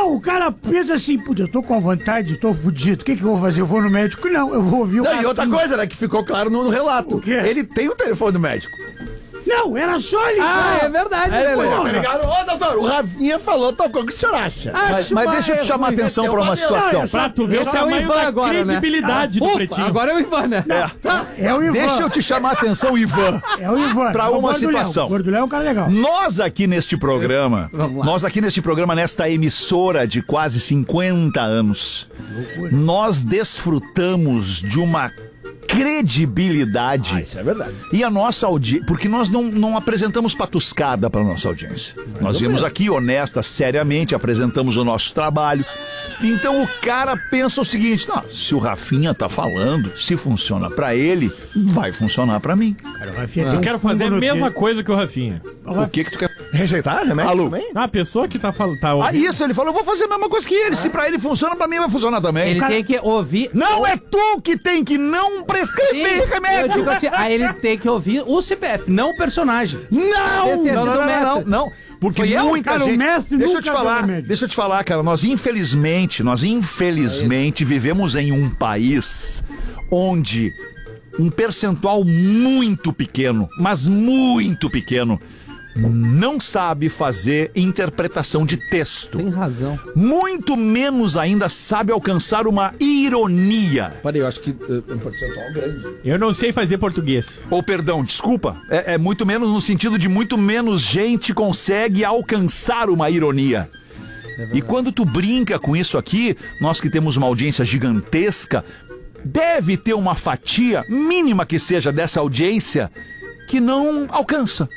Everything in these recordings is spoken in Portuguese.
Não, o cara pensa assim, puta, eu tô com vontade, tô fudido, o que eu vou fazer? Eu vou no médico? Não, eu vou ouvir o Não, e outra coisa, né, que ficou claro no relato. O quê? Ele tem o telefone do médico. Não, era só ele. É verdade, Obrigado. Ô, doutor, o Rafinha falou, tocou, o que o senhor acha? Mas deixa eu te chamar a atenção pra uma situação. Pra tu ver o Esse é o tamanho Ivan da agora, né? credibilidade do Pretinho. Agora é o Ivan, né? É o Ivan. Deixa eu te chamar a atenção, Ivan. É o Ivan. Pra É o uma Gorduléu. situação. O Gorduléu é um cara legal. Nós aqui neste programa, nesta emissora de quase 50 anos, nós desfrutamos de uma credibilidade. Isso é verdade. E a nossa audiência, porque nós não apresentamos patuscada para nossa audiência. Nós viemos aqui honesta, seriamente, apresentamos o nosso trabalho. Então o cara pensa o seguinte: não, se o Rafinha tá falando, se funciona para ele, vai funcionar para mim. Cara, o Rafinha tem Eu um quero fazer a fundo no mesma dedo. coisa que o Rafinha. O que tu quer? Rejeitar remédio Alô? também? A pessoa que tá falando. Isso, ele falou, eu vou fazer a mesma coisa que ele. Se pra ele funciona, pra mim vai funcionar também. Ele tem que ouvir... Não é tu que tem que não prescrever Eu remédio. digo assim, aí ele tem que ouvir o CPF, não o personagem. Não, Esse é não, do mestre. não. Porque Foi eu? muita Cara, o gente... mestre Deixa eu nunca te deu falar, remédio. deixa eu te falar, cara. Nós infelizmente vivemos em um país onde um percentual muito pequeno, mas muito pequeno, não sabe fazer interpretação de texto. Tem razão. Muito menos ainda sabe alcançar uma ironia. Peraí, eu acho que um percentual grande. Eu não sei fazer português. Ou, perdão, desculpa. É muito menos no sentido de muito menos gente consegue alcançar uma ironia. E quando tu brinca com isso aqui, nós que temos uma audiência gigantesca, deve ter uma fatia, mínima que seja, dessa audiência que não alcança.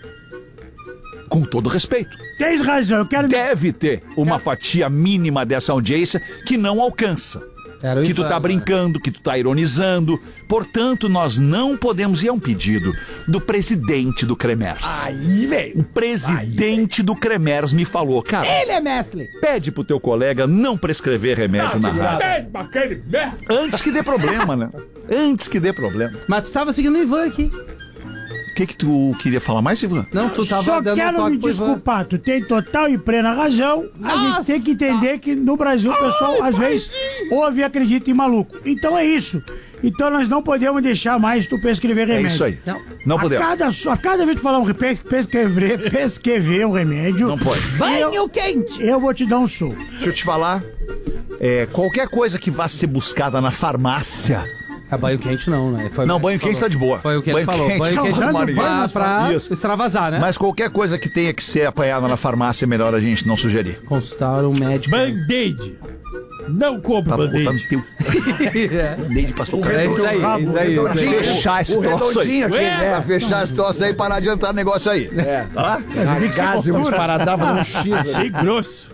Com todo respeito. Tens razão, eu quero... Deve ter uma fatia mínima dessa audiência que não alcança. Era o Que tu Ivan, tá brincando, que tu tá ironizando. Portanto, nós não podemos... E é um pedido do presidente do Cremers. Aí, velho. O presidente do Cremers me falou, cara, Ele é mestre. pede pro teu colega não prescrever remédio na rádio. Antes que dê problema, né? Antes que dê problema. Mas tu tava seguindo o Ivan aqui. O que tu queria falar mais, Ivan? Não, tu tava Só dando um quero toque me pro Ivan. desculpar, tu tem total e plena razão. A gente tem que entender que no Brasil o pessoal às vezes ouve e acredita em maluco. Então é isso. Então nós não podemos deixar mais tu prescrever É remédio. isso aí. Não. Não podemos. A cada vez que falar prescrever um remédio, Não pode. Banho quente. eu vou te dar um soco. Deixa eu te falar. Qualquer coisa que vá ser buscada na farmácia. Banho quente não, né? Foi Não, o que banho ele quente falou. tá de boa. Foi o que ele falou. Banho quente não arruma ninguém. pra Isso. extravasar, né? Mas qualquer coisa que tenha que ser apanhada na farmácia é melhor a gente não sugerir. Consultar um médico. Band-aid. Não compro Tá botando band-aid. teu band-aid pra socar. É isso aí, é isso aí. Fechar esse O troço aí. redondinho aqui, né? Pra fechar esse troço aí e parar de adiantar negócio aí. Tá? Gás e umas paradas um X. Achei grosso.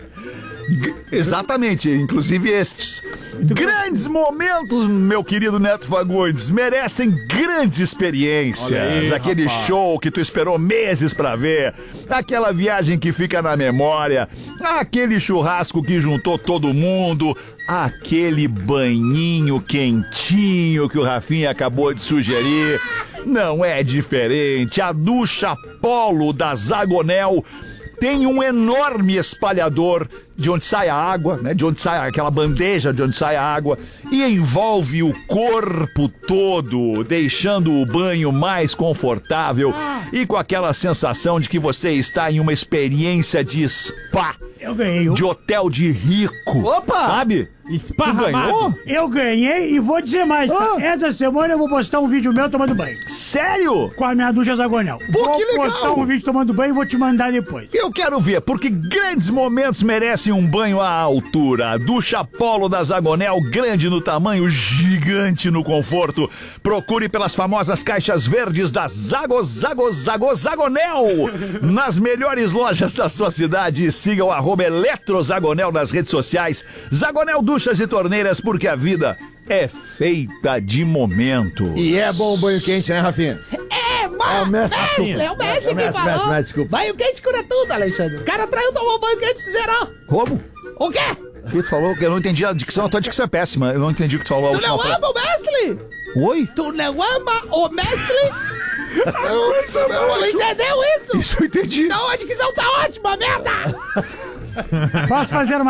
Exatamente, inclusive estes. Grandes momentos, meu querido Neto Fagundes, merecem grandes experiências. Olha aí, Aquele rapaz. show que tu esperou meses pra ver, aquela viagem que fica na memória, aquele churrasco que juntou todo mundo, aquele banhinho quentinho que o Rafinha acabou de sugerir. Não é diferente. A ducha Polo da Zagonel tem um enorme espalhador de onde sai a água, né? De onde sai aquela bandeja de onde sai a água e envolve o corpo todo, deixando o banho mais confortável e com aquela sensação de que você está em uma experiência de spa, Eu ganhei. de hotel de rico. Opa! Sabe? Esparramado. Eu ganhei e vou dizer mais, tá? Essa semana eu vou postar um vídeo meu tomando banho. Sério? Com a minha ducha Zagonel. Vou que legal! postar um vídeo tomando banho e vou te mandar depois. Eu quero ver, porque grandes momentos merecem um banho à altura. A ducha Polo da Zagonel, grande no tamanho, gigante no conforto. Procure pelas famosas caixas verdes da Zagonel. Nas melhores lojas da sua cidade. Siga o @EletroZagonel nas redes sociais. Zagonel Duchas e Torneiras, porque a vida é feita de momento. E é bom o banho quente, né, Rafinha? É o mestre que falou. Mestre, desculpa. Banho quente cura tudo, Alexandre. O cara traiu, tomou banho quente e se zerou. Como? O quê? O que tu falou? Eu não entendi a dicção. A tua dicção é péssima. Eu não entendi o que tu falou. a Tu última não frase. ama o mestre? Oi? Tu não ama o mestre? Tu entendeu isso? Isso eu entendi. Então a dicção tá ótima, merda! Posso fazer uma